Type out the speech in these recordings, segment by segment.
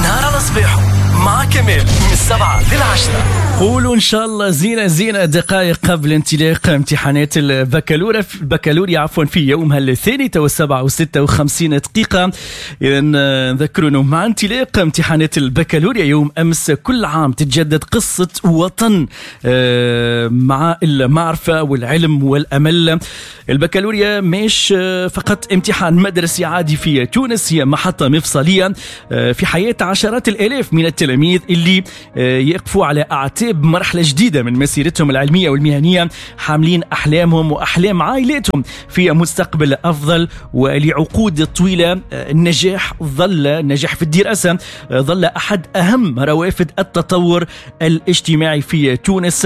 نهار على صباحه مع كمال من 7 ل10. قولوا إن شاء الله زينة دقائق قبل انطلاق امتحانات البكالوريا في يومها الثاني 7:56 دقيقة. إذا نذكروا أنه مع انطلاق امتحانات البكالوريا يوم أمس كل عام تتجدد قصة وطن مع المعرفة والعلم والأمل. البكالوريا مش فقط امتحان مدرسي عادي في تونس، هي محطة مفصلية في حياة عشرات الآلاف من التلاميذ اللي يقفوا على أعتاب مرحلة جديدة من مسيرتهم العلمية والمهنية، حاملين أحلامهم وأحلام عائلاتهم في مستقبل أفضل. ولعقود طويلة النجاح في الدراسة ظل أحد أهم روافد التطور الاجتماعي في تونس.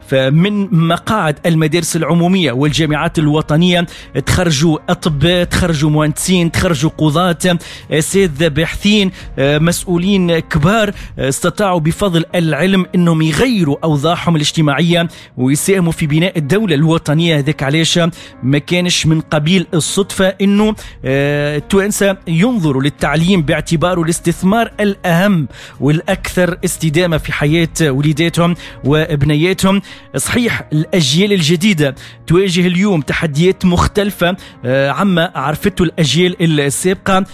فمن مقاعد المدارس العمومية والجامعات الوطنية تخرجوا أطباء، تخرجوا مهندسين، تخرجوا قضاة، أساتذة، باحثين، مسؤولين كبار استطاعوا بفضل العلم أنهم يغيروا أوضاعهم الاجتماعية ويساهموا في بناء الدولة الوطنية. ذاك علاش ما كانش من قبيل الصدفة أنه التوانسة ينظروا للتعليم باعتباره الاستثمار الأهم والأكثر استدامة في حياة وليداتهم وابنياتهم. صحيح الأجيال الجديدة تواجه اليوم تحديات مختلفة عما عرفته الأجيال السابقة،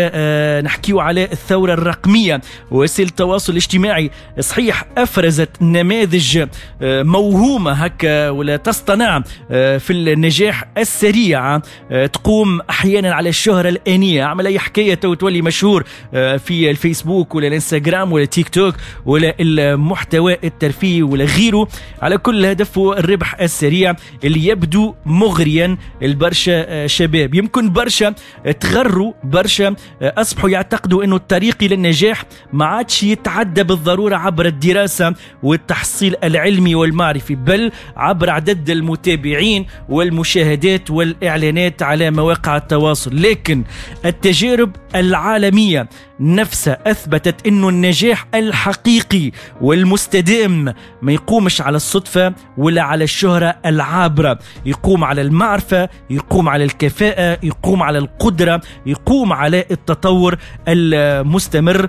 ونحكيو على الثورة الرقمية ووسائل التواصل الاجتماعي. صحيح أفرزت نماذج موهومة هكا ولا تصطنع في النجاح السريع، تقوم أحيانا على الشهرة الآنية، عمل أي حكاية تولي مشهور في الفيسبوك ولا الانستغرام ولا تيك توك ولا المحتوى الترفيهي ولا غيره، على كل هدفه الربح السريع اللي يبدو مغريا البرشا شباب. يمكن برشا تغروا، برشا أصبحوا يعتقدوا أنه الطريق إلى النجاح ما عادش يتعدى بالضرورة عبر الدراسة والتحصيل العلمي والمعرفي، بل عبر عدد المتابعين والمشاهدات والإعلانات على مواقع التواصل. لكن التجارب العالمية نفسها أثبتت أنه النجاح الحقيقي والمستدام ما يقومش على الصدفة ولا على الشهرة العابرة، يقوم على المعرفة، يقوم على الكفاءة، يقوم على القدرة، يقوم على التطور المستمر.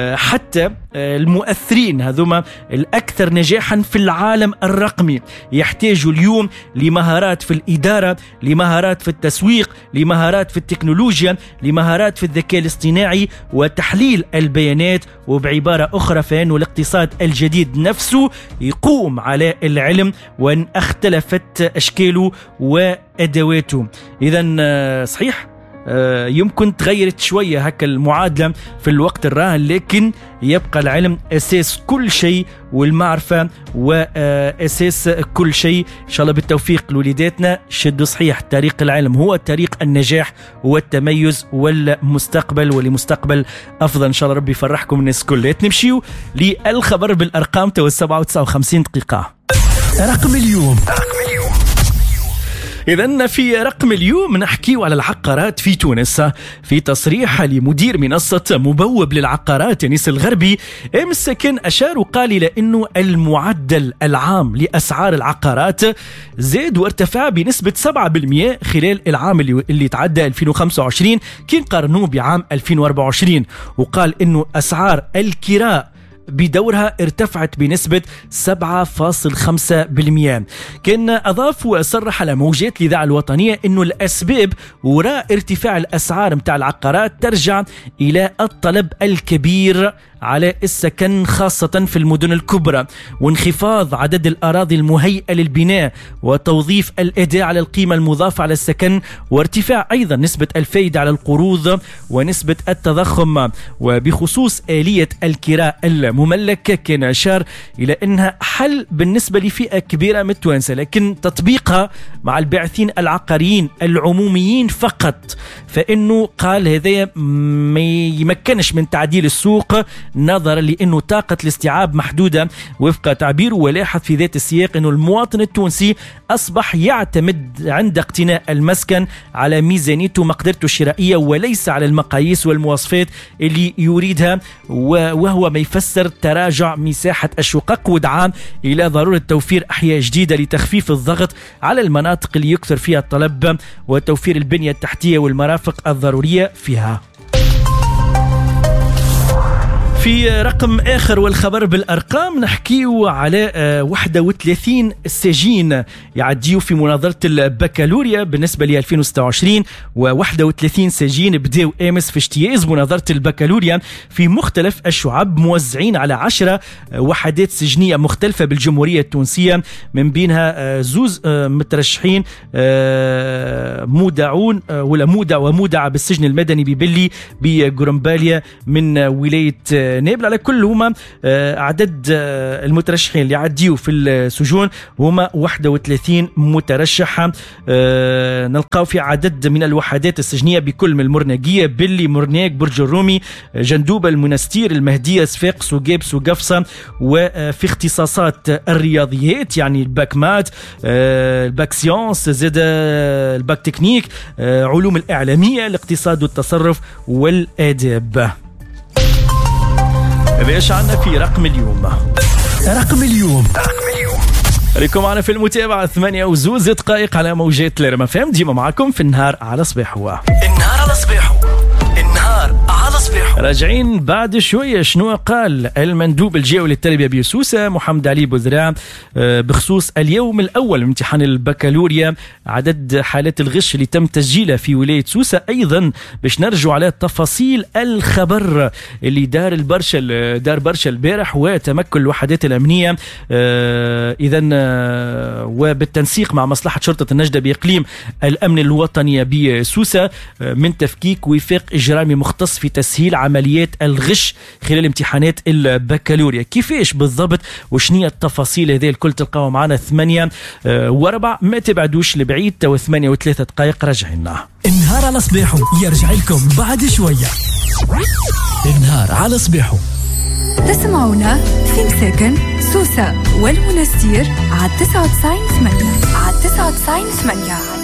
حتى المؤثرين هذوما الأكثر نجاحا في العالم الرقمي يحتاجوا اليوم لمهارات في الإدارة، لمهارات في التسويق، لمهارات في التكنولوجيا، لمهارات في الذكاء الاصطناعي وتحليل البيانات. وبعبارة أخرى فإنه الاقتصاد الجديد نفسه يقوم على العلم وأن اختلفت أشكاله وأدواته. إذن صحيح يمكن تغيرت شوية هكا المعادلة في الوقت الراهن، لكن يبقى العلم أساس كل شيء والمعرفة وأساس كل شيء. إن شاء الله بالتوفيق لوليداتنا. شدوا صحيح طريق العلم هو طريق النجاح والتميز والمستقبل ولمستقبل أفضل. إن شاء الله ربي يفرحكم الناس كلها. نمشيو للخبر بالأرقام 7:59 دقيقة. رقم اليوم. إذن في رقم اليوم نحكيو على العقارات في تونس. في تصريح لمدير منصة مبوب للعقارات أنيس الغربي أمس كان أشار وقال إلى أنه المعدل العام لأسعار العقارات زاد وارتفع بنسبة 7% خلال العام اللي تعدى 2025 كي نقارنوه بعام 2024. وقال أنه أسعار الكراء بدورها ارتفعت بنسبة 7.5%. كان أضاف وصرح على موجات الإذاعة الوطنية أنه الأسباب وراء ارتفاع الأسعار متاع العقارات ترجع إلى الطلب الكبير على السكن خاصة في المدن الكبرى، وانخفاض عدد الأراضي المهيئة للبناء، وتوظيف الأداء على القيمة المضافة على السكن، وارتفاع أيضا نسبة الفائدة على القروض ونسبة التضخم. وبخصوص آلية الكراء المملك كان أشار إلى أنها حل بالنسبة لفئة كبيرة من التوانسة، لكن تطبيقها مع الباعثين العقاريين العموميين فقط، فإنه قال هذا ما يمكنش من تعديل السوق نظرا لأنه طاقة الاستيعاب محدودة وفق تعبيره. ولاحظ في ذات السياق أنه المواطن التونسي أصبح يعتمد عند اقتناء المسكن على ميزانيته ومقدرته الشرائية وليس على المقاييس والمواصفات اللي يريدها، وهو ما يفسر تراجع مساحة الشقق ودعا إلى ضرورة توفير أحياء جديدة لتخفيف الضغط على المناطق اللي يكثر فيها الطلب وتوفير البنية التحتية والمرافق الضرورية فيها. في رقم آخر والخبر بالأرقام نحكيو على 31 سجين يعديوا في مناظرة البكالوريا بالنسبة ل 2026 و31 سجين بداوا أمس في اجتياز مناظرة البكالوريا في مختلف الشعب موزعين على 10 وحدات سجنية مختلفة بالجمهورية التونسية من بينها زوز مترشحين مودعون ولا مودع ومودع بالسجن المدني ببلي بجرمباليا من ولاية نابل. على كل هما عدد المترشحين اللي عديوا في السجون هما 31 مترشح. نلقاو في عدد من الوحدات السجنية بكل من المرناقية بلي مرناق برج الرومي جندوبة المنستير المهدية صفاق سوقيب سوقفصة. وفي اختصاصات الرياضيات يعني الباك مات الباك سيونس زاد الباك تكنيك علوم الإعلامية الاقتصاد والتصرف والآداب. ايش عندنا في رقم اليوم؟ ريكم معنا في المتابعة 8 دقائق على موجات لرما فهم ديما معكم في النهار على صباح. هو النهار على صباحه راجعين بعد شوية. شنو قال المندوب الجوي للتربية بسوسة محمد علي بوذراع بخصوص اليوم الأول من امتحان البكالوريا، عدد حالات الغش اللي تم تسجيلها في ولاية سوسة، أيضا باش نرجع على تفاصيل الخبر اللي دار برشا البارح وتمكن الوحدات الأمنية إذن وبالتنسيق مع مصلحة شرطة النجدة بإقليم الأمن الوطنية بسوسة من تفكيك وفاق إجرامي مختص في تسهيل عمليات الغش خلال امتحانات البكالوريا. كيفاش بالضبط وشنية التفاصيل هذه الكل تلقاو معنا 8 و4. ما تبعدوش لبعيد، تو 8 و3 دقائق راجعين. النهار على صباحه يرجع لكم بعد شوية. النهار على صباحه تسمعونا في مساكن سوسة والمنستير على 99.8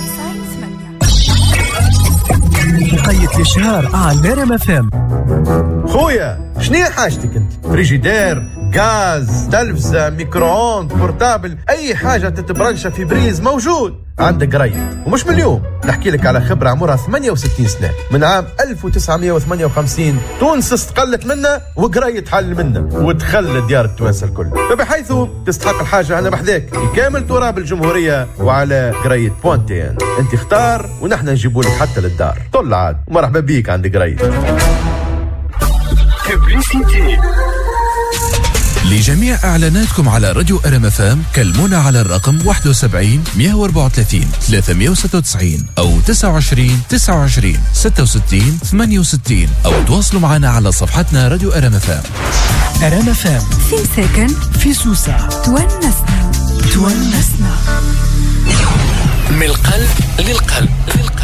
بقية الشهر على رما فام. خويا شنو حاجتك انت؟ فريجيدير، غاز، تلفزة، ميكرووند، بورتابل، اي حاجة تتبرنشها في بريز موجود عندك قريت. ومش من اليوم، نحكي لك على خبرة عمرها 68 سنة. من عام 1958 تونس استقلت منا وقريت حل منا وتخلت ديار التوانسة الكل، فبحيث تستحق الحاجة أنا بحذاك بكامل تراب الجمهورية وعلى قريت بوانتين. انت اختار ونحن نجيبوا لك حتى للدار. طل عاد ومرحبا بيك عند قريت. لجميع إعلاناتكم على راديو أرم فام كلمونا على الرقم 71 134 396 أو 29 29 66 68 أو تواصلوا معنا على صفحتنا راديو أرم فام. أرم فام في مساكن في سوسة تونسنا من القلب للقلب.